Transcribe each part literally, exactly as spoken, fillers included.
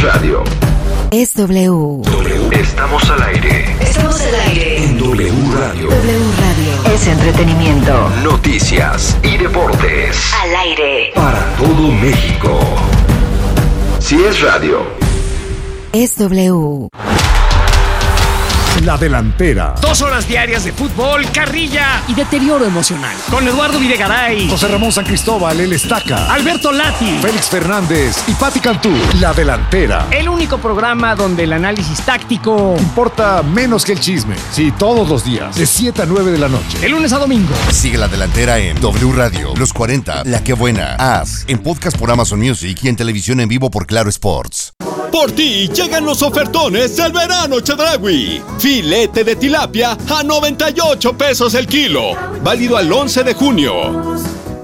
radio. Es W. W. Estamos al aire. Estamos al aire. En W Radio. W Radio. Es entretenimiento. Noticias y deportes. Al aire. Para todo México. Si es radio. Es W. La delantera. Dos horas diarias de fútbol, carrilla y deterioro emocional. Con Eduardo Videgaray, José Ramón San Cristóbal, el Estaca, Alberto Lati, Félix Fernández y Pati Cantú. La delantera. El único programa donde el análisis táctico importa menos que el chisme. Sí, todos los días, de siete a nueve de la noche. De lunes a domingo. Sigue La Delantera en W Radio, Los cuarenta, La Que Buena, As, en podcast por Amazon Music y en televisión en vivo por Claro Sports. Por ti llegan los ofertones del verano Chedraui. Filete de tilapia a noventa y ocho pesos el kilo. Válido al once de junio.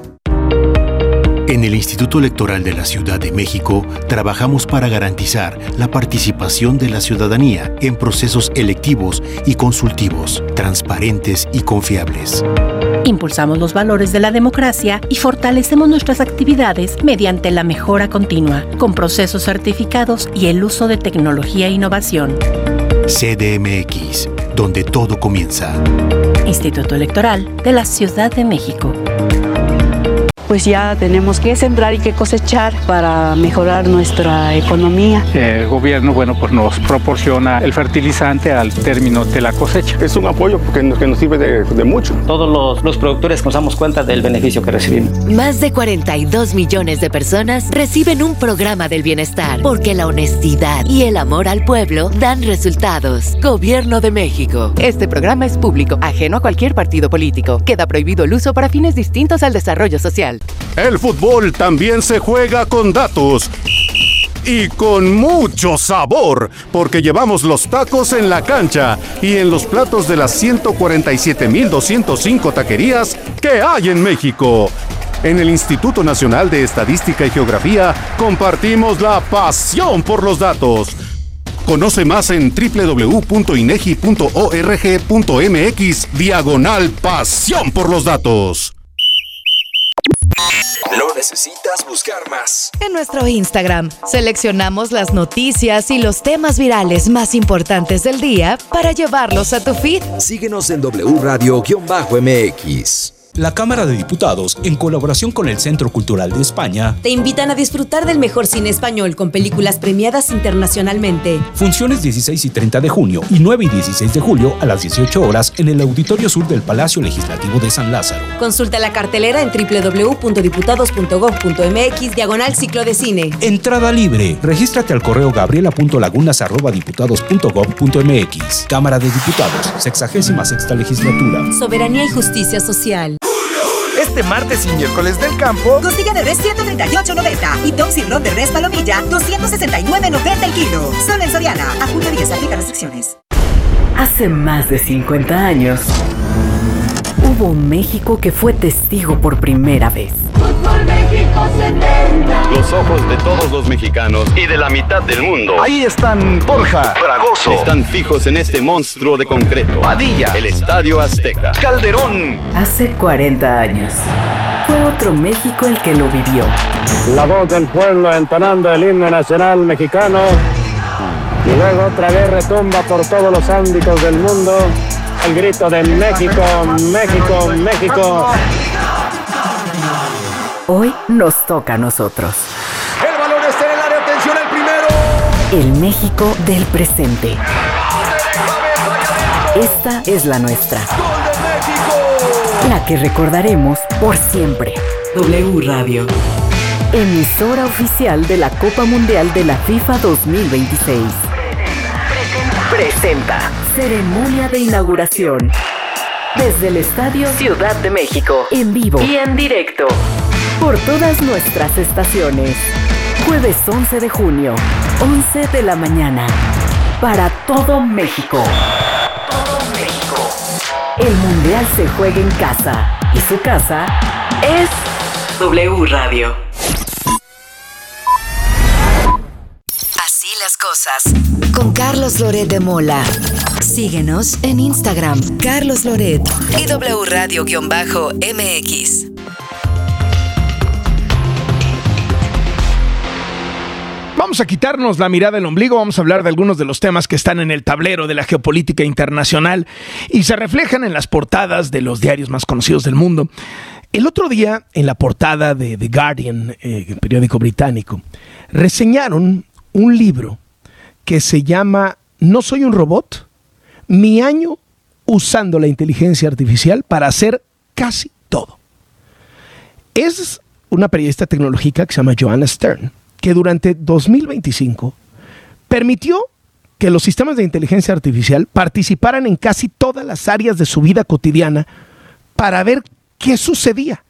En el Instituto Electoral de la Ciudad de México trabajamos para garantizar la participación de la ciudadanía en procesos electivos y consultivos, transparentes y confiables. Impulsamos los valores de la democracia y fortalecemos nuestras actividades mediante la mejora continua, con procesos certificados y el uso de tecnología e innovación. C D M X, donde todo comienza. Instituto Electoral de la Ciudad de México. Pues ya tenemos que sembrar y que cosechar para mejorar nuestra economía. El gobierno, bueno, pues nos proporciona el fertilizante al término de la cosecha. Es un apoyo porque nos, que nos sirve de, de mucho. Todos los, los productores nos damos cuenta del beneficio que recibimos. Más de cuarenta y dos millones de personas reciben un programa del bienestar, porque la honestidad y el amor al pueblo dan resultados. Gobierno de México. Este programa es público, ajeno a cualquier partido político. Queda prohibido el uso para fines distintos al desarrollo social. El fútbol también se juega con datos y con mucho sabor, porque llevamos los tacos en la cancha y en los platos de las ciento cuarenta y siete mil doscientos cinco taquerías que hay en México. En el Instituto Nacional de Estadística y Geografía compartimos la pasión por los datos. Conoce más en doble u doble u doble u punto inegi punto org punto mx diagonal pasión por los datos. No necesitas buscar más. En nuestro Instagram seleccionamos las noticias y los temas virales más importantes del día para llevarlos a tu feed. Síguenos en W Radio-M X. La Cámara de Diputados, en colaboración con el Centro Cultural de España, te invitan a disfrutar del mejor cine español con películas premiadas internacionalmente. Funciones dieciséis y treinta de junio y nueve y dieciséis de julio a las dieciocho horas en el Auditorio Sur del Palacio Legislativo de San Lázaro. Consulta la cartelera en doble u doble u doble u punto diputados punto gob punto mx diagonal ciclo de cine. Entrada libre. Regístrate al correo gabriela punto lagunas arroba diputados punto gob punto mx. Cámara de Diputados, sexagésima sexta legislatura. Soberanía y justicia social. Este martes y miércoles del campo, costilla de res ciento treinta y ocho noventa y top sirloin de res palomilla doscientos sesenta y nueve noventa el kilo. Solo en Soriana. A junio diez, aplica restricciones. Hace más de cincuenta años hubo un México que fue testigo por primera vez. Fútbol México setenta. Los ojos de todos los mexicanos y de la mitad del mundo. Ahí están Borja, Fragoso. Están fijos en este monstruo de concreto. Padilla. El Estadio Azteca. Calderón. Hace cuarenta años fue otro México el que lo vivió. La voz del pueblo entonando el himno nacional mexicano. Y luego otra vez retumba por todos los ámbitos del mundo el grito de México, México, México. Hoy nos toca a nosotros. El balón está en el área, atención al primero. El México del presente. Esta es la nuestra. ¡Gol de México! La que recordaremos por siempre. W Radio. Emisora oficial de la Copa Mundial de la FIFA dos mil veintiséis. Presenta. Ceremonia de inauguración. Desde el Estadio Ciudad de México. En vivo y en directo. Por todas nuestras estaciones. Jueves once de junio, once de la mañana. Para todo México. Todo México. El Mundial se juega en casa. Y su casa es W Radio. Así las cosas. Con Carlos Loret de Mola. Síguenos en Instagram, Carlos Loret y W Radio-M X. vamos a quitarnos la mirada del ombligo, vamos a hablar de algunos de los temas que están en el tablero de la geopolítica internacional y se reflejan en las portadas de los diarios más conocidos del mundo. El otro día, en la portada de The Guardian, eh, el periódico británico, reseñaron un libro que se llama No soy un robot, mi año usando la inteligencia artificial para hacer casi todo. Es una periodista tecnológica que se llama Joanna Stern, que durante dos mil veinticinco permitió que los sistemas de inteligencia artificial participaran en casi todas las áreas de su vida cotidiana para ver qué sucedía.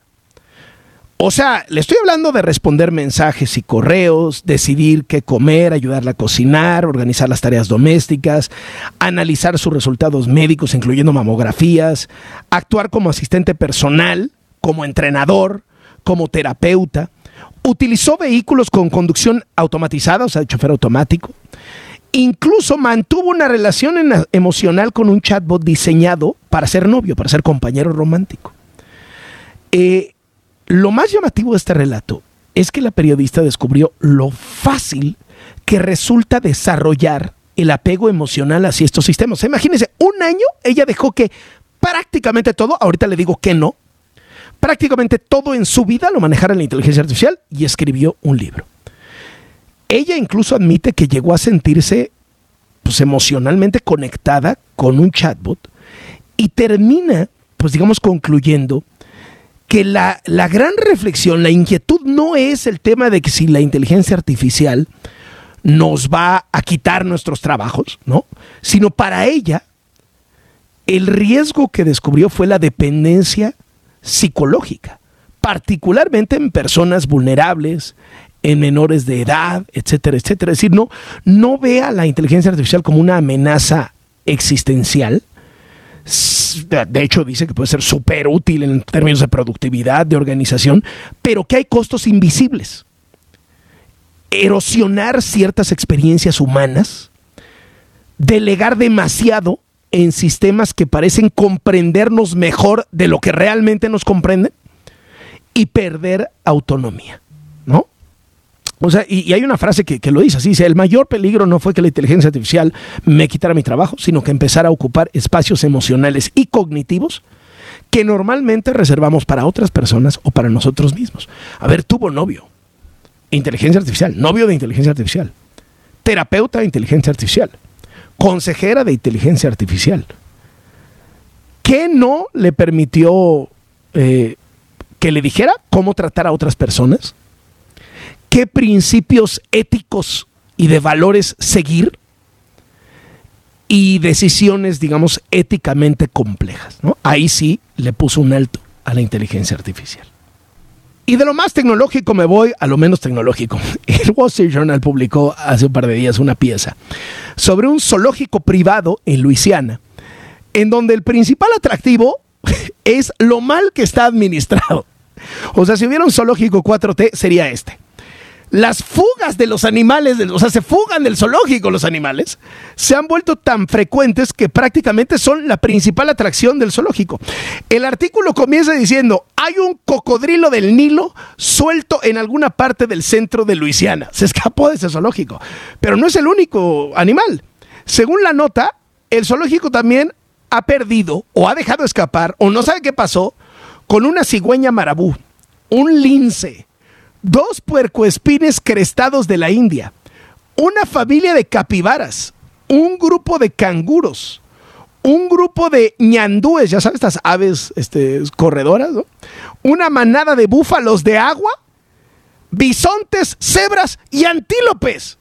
O sea, le estoy hablando de responder mensajes y correos, decidir qué comer, ayudarla a cocinar, organizar las tareas domésticas, analizar sus resultados médicos, incluyendo mamografías, actuar como asistente personal, como entrenador, como terapeuta. Utilizó vehículos con conducción automatizada, o sea, de chofer automático. Incluso mantuvo una relación en- emocional con un chatbot diseñado para ser novio, para ser compañero romántico. Eh, lo más llamativo de este relato es que la periodista descubrió lo fácil que resulta desarrollar el apego emocional hacia estos sistemas. O sea, imagínense, un año ella dejó que prácticamente todo, ahorita le digo que no, prácticamente todo en su vida lo manejara la inteligencia artificial y escribió un libro. Ella incluso admite que llegó a sentirse pues, emocionalmente conectada con un chatbot y termina, pues digamos, concluyendo que la, la gran reflexión, la inquietud no es el tema de que si la inteligencia artificial nos va a quitar nuestros trabajos, ¿no? Sino para ella, el riesgo que descubrió fue la dependencia psicológica, particularmente en personas vulnerables, en menores de edad, etcétera, etcétera. Es decir, no, no ve a la inteligencia artificial como una amenaza existencial. De hecho, dice que puede ser súper útil en términos de productividad, de organización, pero que hay costos invisibles. Erosionar ciertas experiencias humanas, delegar demasiado en sistemas que parecen comprendernos mejor de lo que realmente nos comprenden y perder autonomía, ¿no? O sea, y, y hay una frase que, que lo dice así, dice, el mayor peligro no fue que la inteligencia artificial me quitara mi trabajo, sino que empezara a ocupar espacios emocionales y cognitivos que normalmente reservamos para otras personas o para nosotros mismos. A ver, tuvo novio, inteligencia artificial, novio de inteligencia artificial, terapeuta de inteligencia artificial, consejera de inteligencia artificial. ¿Qué no le permitió eh, que le dijera cómo tratar a otras personas? ¿Qué principios éticos y de valores seguir? Y decisiones, digamos, éticamente complejas, ¿no? Ahí sí le puso un alto a la inteligencia artificial. Y de lo más tecnológico me voy a lo menos tecnológico. El Wall Street Journal publicó hace un par de días una pieza sobre un zoológico privado en Luisiana, en donde el principal atractivo es lo mal que está administrado. O sea, si hubiera un zoológico cuatro T, sería este. Las fugas de los animales, o sea, se fugan del zoológico los animales, se han vuelto tan frecuentes que prácticamente son la principal atracción del zoológico. El artículo comienza diciendo, hay un cocodrilo del Nilo suelto en alguna parte del centro de Luisiana. Se escapó de ese zoológico, pero no es el único animal. Según la nota, el zoológico también ha perdido o ha dejado escapar o no sabe qué pasó con una cigüeña marabú, un lince, dos puercoespines crestados de la India, una familia de capibaras, un grupo de canguros, un grupo de ñandúes, ya sabes, estas aves este, corredoras, ¿no? Una manada de búfalos de agua, bisontes, cebras y antílopes.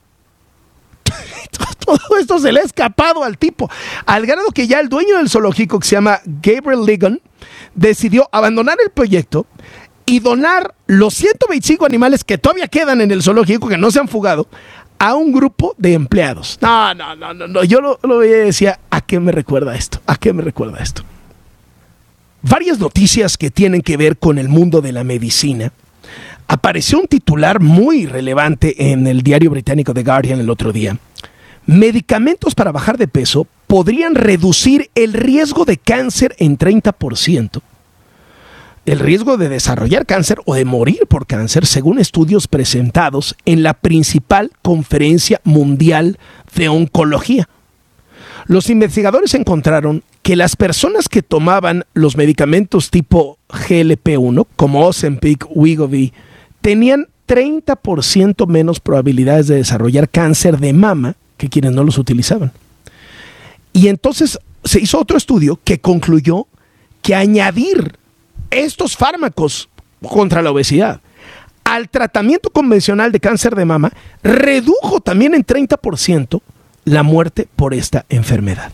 Todo esto se le ha escapado al tipo, al grado que ya el dueño del zoológico, que se llama Gabriel Ligon, decidió abandonar el proyecto y donar los ciento veinticinco animales que todavía quedan en el zoológico, que no se han fugado, a un grupo de empleados. No, no, no, no, no. Yo lo, lo veía y decía, ¿a qué me recuerda esto? ¿A qué me recuerda esto? Varias noticias que tienen que ver con el mundo de la medicina. Apareció un titular muy relevante en el diario británico The Guardian el otro día. Medicamentos para bajar de peso podrían reducir el riesgo de cáncer en treinta por ciento. el riesgo de desarrollar cáncer o de morir por cáncer, según estudios presentados en la principal conferencia mundial de oncología. Los investigadores encontraron que las personas que tomaban los medicamentos tipo G L P uno, como Ozempic, Wegovy, tenían treinta por ciento menos probabilidades de desarrollar cáncer de mama que quienes no los utilizaban. Y entonces se hizo otro estudio que concluyó que añadir estos fármacos contra la obesidad al tratamiento convencional de cáncer de mama redujo también en treinta por ciento la muerte por esta enfermedad.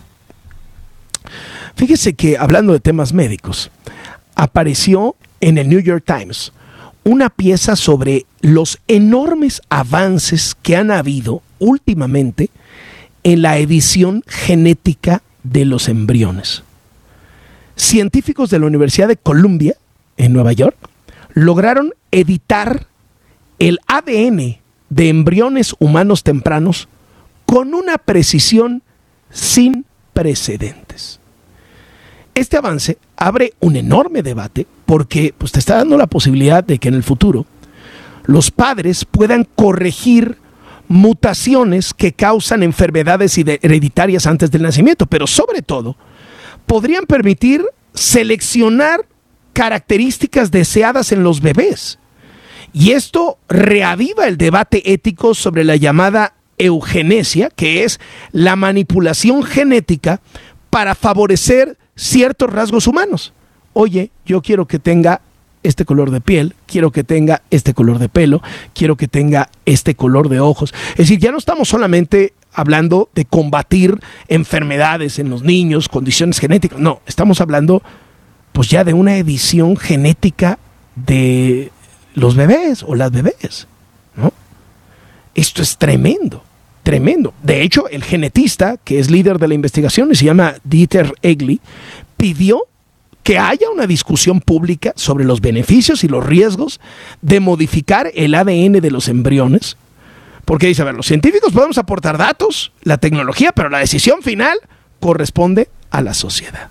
Fíjese que, hablando de temas médicos, apareció en el New York Times una pieza sobre los enormes avances que han habido últimamente en la edición genética de los embriones. Científicos de la Universidad de Columbia, en Nueva York, lograron editar el A D N de embriones humanos tempranos con una precisión sin precedentes. Este avance abre un enorme debate porque pues, te está dando la posibilidad de que en el futuro los padres puedan corregir mutaciones que causan enfermedades hereditarias antes del nacimiento, pero sobre todo podrían permitir seleccionar características deseadas en los bebés. Y esto reaviva el debate ético sobre la llamada eugenesia, que es la manipulación genética para favorecer ciertos rasgos humanos. Oye, yo quiero que tenga este color de piel, quiero que tenga este color de pelo, quiero que tenga este color de ojos. Es decir, ya no estamos solamente hablando de combatir enfermedades en los niños, condiciones genéticas. No, estamos hablando pues ya de una edición genética de los bebés o las bebés, ¿no? Esto es tremendo, tremendo. De hecho, el genetista, que es líder de la investigación y se llama Dieter Egli, pidió que haya una discusión pública sobre los beneficios y los riesgos de modificar el A D N de los embriones. Porque dice, a ver, los científicos podemos aportar datos, la tecnología, pero la decisión final corresponde a la sociedad.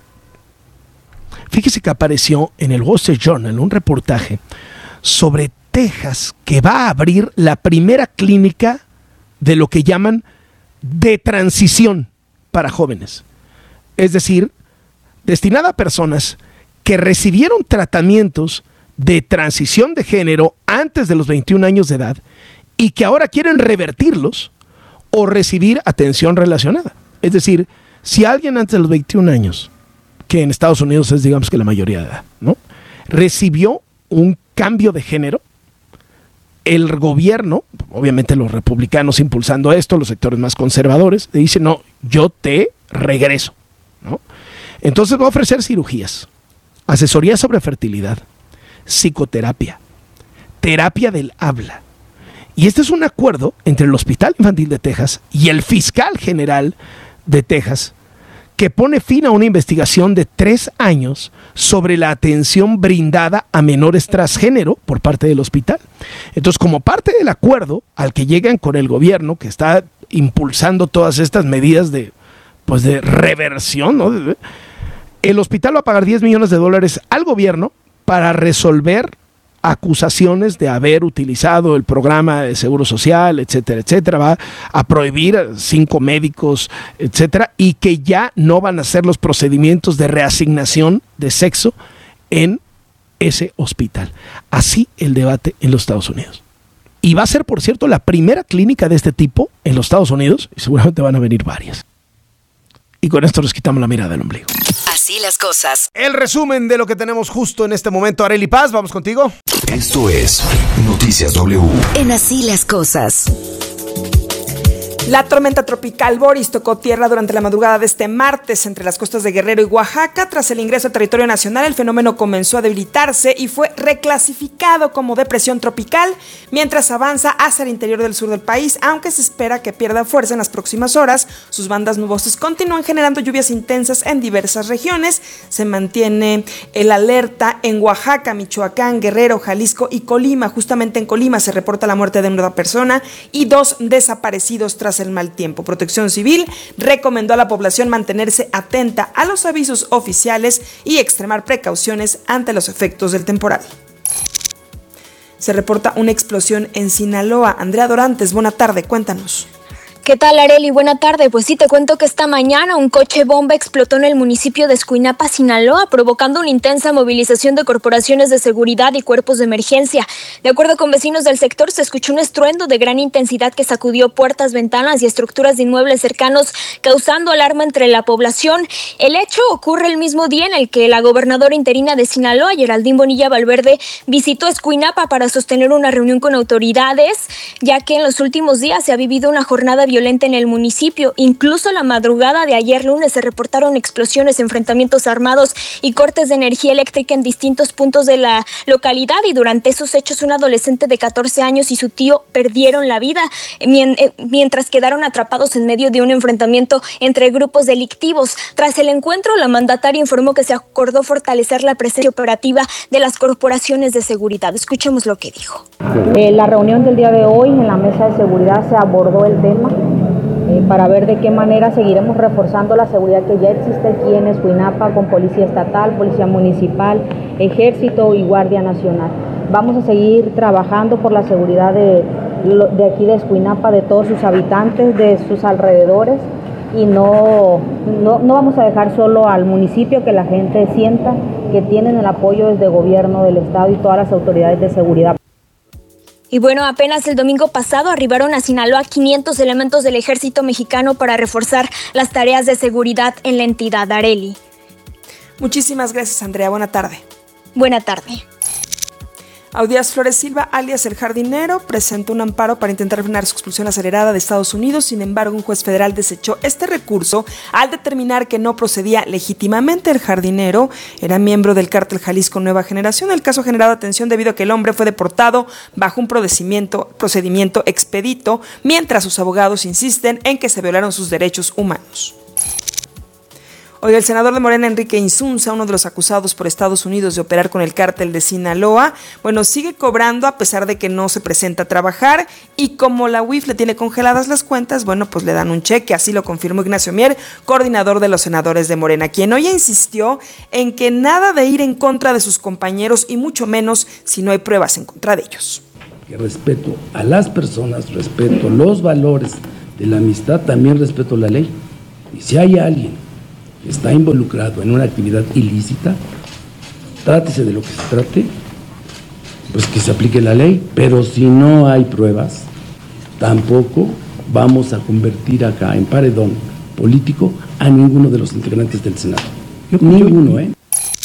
Fíjese que apareció en el Wall Street Journal un reportaje sobre Texas, que va a abrir la primera clínica de lo que llaman de transición para jóvenes. Es decir, destinada a personas que recibieron tratamientos de transición de género antes de los veintiún años de edad y que ahora quieren revertirlos o recibir atención relacionada. Es decir, si alguien antes de los veintiún años, que en Estados Unidos es digamos que la mayoría de edad, ¿no?, recibió un cambio de género, el gobierno, obviamente los republicanos impulsando esto, los sectores más conservadores, le dicen, no, yo te regreso, ¿no? Entonces va a ofrecer cirugías, asesoría sobre fertilidad, psicoterapia, terapia del habla. Y este es un acuerdo entre el Hospital Infantil de Texas y el Fiscal General de Texas, que pone fin a una investigación de tres años sobre la atención brindada a menores transgénero por parte del hospital. Entonces, como parte del acuerdo al que llegan con el gobierno, que está impulsando todas estas medidas de, pues de reversión, ¿no?, el hospital va a pagar diez millones de dólares al gobierno para resolver acusaciones de haber utilizado el programa de seguro social, etcétera, etcétera. Va a prohibir a cinco médicos, etcétera, y que ya no van a hacer los procedimientos de reasignación de sexo en ese hospital. Así el debate en los Estados Unidos. Y va a ser, por cierto, la primera clínica de este tipo en los Estados Unidos, y seguramente van a venir varias. Y con esto nos quitamos la mirada del ombligo. Así las cosas. El resumen de lo que tenemos justo en este momento. Arely Paz, vamos contigo. Esto es Noticias W. En Así las cosas. La tormenta tropical Boris tocó tierra durante la madrugada de este martes entre las costas de Guerrero y Oaxaca. Tras el ingreso al territorio nacional, el fenómeno comenzó a debilitarse y fue reclasificado como depresión tropical mientras avanza hacia el interior del sur del país, aunque se espera que pierda fuerza en las próximas horas. Sus bandas nubosas continúan generando lluvias intensas en diversas regiones. Se mantiene el alerta en Oaxaca, Michoacán, Guerrero, Jalisco y Colima. Justamente en Colima se reporta la muerte de una persona y dos desaparecidos tras tras el mal tiempo. Protección Civil recomendó a la población mantenerse atenta a los avisos oficiales y extremar precauciones ante los efectos del temporal. Se reporta una explosión en Sinaloa. Andrea Dorantes, buena tarde, cuéntanos. ¿Qué tal, Arely? Buena tarde. Pues sí, te cuento que esta mañana un coche bomba explotó en el municipio de Escuinapa, Sinaloa, provocando una intensa movilización de corporaciones de seguridad y cuerpos de emergencia. De acuerdo con vecinos del sector, se escuchó un estruendo de gran intensidad que sacudió puertas, ventanas y estructuras de inmuebles cercanos, causando alarma entre la población. El hecho ocurre el mismo día en el que la gobernadora interina de Sinaloa, Geraldine Bonilla Valverde, visitó Escuinapa para sostener una reunión con autoridades, ya que en los últimos días se ha vivido una jornada violenta violenta en el municipio. Incluso la madrugada de ayer lunes se reportaron explosiones, enfrentamientos armados y cortes de energía eléctrica en distintos puntos de la localidad, y durante esos hechos un adolescente de catorce años y su tío perdieron la vida mientras quedaron atrapados en medio de un enfrentamiento entre grupos delictivos. Tras el encuentro, la mandataria informó que se acordó fortalecer la presencia operativa de las corporaciones de seguridad. Escuchemos lo que dijo. Eh, la reunión del día de hoy en la mesa de seguridad se abordó el tema eh, para ver de qué manera seguiremos reforzando la seguridad que ya existe aquí en Escuinapa con Policía Estatal, Policía Municipal, Ejército y Guardia Nacional. Vamos a seguir trabajando por la seguridad de, de aquí de Escuinapa, de todos sus habitantes, de sus alrededores, y no, no, no vamos a dejar solo al municipio, que la gente sienta que tienen el apoyo desde el gobierno del estado y todas las autoridades de seguridad. Y bueno, apenas el domingo pasado arribaron a Sinaloa quinientos elementos del ejército mexicano para reforzar las tareas de seguridad en la entidad. Arely. Muchísimas gracias, Andrea. Buena tarde. Buena tarde. Audías Flores Silva, alias El Jardinero, presentó un amparo para intentar frenar su expulsión acelerada de Estados Unidos. Sin embargo, un juez federal desechó este recurso al determinar que no procedía legítimamente. El Jardinero era miembro del cártel Jalisco Nueva Generación. El caso ha generado atención debido a que el hombre fue deportado bajo un procedimiento, procedimiento expedito, mientras sus abogados insisten en que se violaron sus derechos humanos. Hoy el senador de Morena, Enrique Insunza, uno de los acusados por Estados Unidos de operar con el cártel de Sinaloa, bueno, sigue cobrando a pesar de que no se presenta a trabajar, y como la U I F le tiene congeladas las cuentas, bueno, pues le dan un cheque. Así lo confirmó Ignacio Mier, coordinador de los senadores de Morena, quien hoy insistió en que nada de ir en contra de sus compañeros, y mucho menos si no hay pruebas en contra de ellos. Que respeto a las personas, respeto los valores de la amistad, también respeto la ley. Y si hay alguien está involucrado en una actividad ilícita, trátese de lo que se trate, pues que se aplique la ley, pero si no hay pruebas, tampoco vamos a convertir acá en paredón político a ninguno de los integrantes del Senado. Ninguno, ¿eh?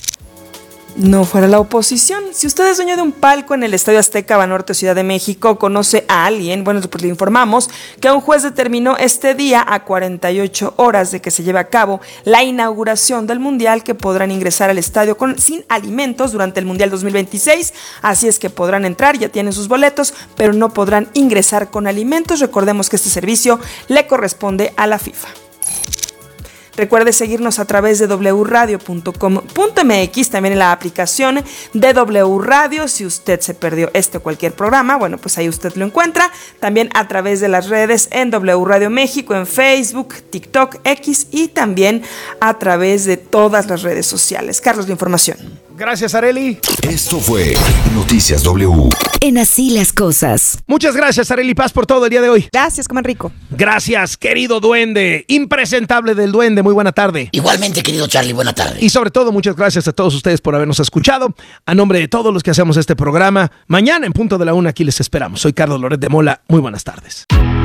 No fuera la oposición. Si usted es dueño de un palco en el Estadio Azteca, Banorte, Ciudad de México, conoce a alguien, bueno, pues le informamos que un juez determinó este día, a cuarenta y ocho horas de que se lleve a cabo la inauguración del Mundial, que podrán ingresar al estadio con, sin alimentos durante el Mundial dos mil veintiséis. Así es que podrán entrar, ya tienen sus boletos, pero no podrán ingresar con alimentos. Recordemos que este servicio le corresponde a la FIFA. Recuerde seguirnos a través de doble u radio punto com punto m x, también en la aplicación de W Radio. Si usted se perdió este o cualquier programa, bueno, pues ahí usted lo encuentra. También a través de las redes en W Radio México, en Facebook, TikTok, X, y también a través de todas las redes sociales. Carlos, la información. Gracias, Arely. Esto fue Noticias W. En Así las Cosas. Muchas gracias, Arely Paz, por todo el día de hoy. Gracias, coman rico. Gracias, querido duende, impresentable del duende, muy buena tarde. Igualmente, querido Charlie, buena tarde. Y sobre todo, muchas gracias a todos ustedes por habernos escuchado. A nombre de todos los que hacemos este programa, mañana en punto de la una aquí les esperamos. Soy Carlos Loret de Mola, muy buenas tardes.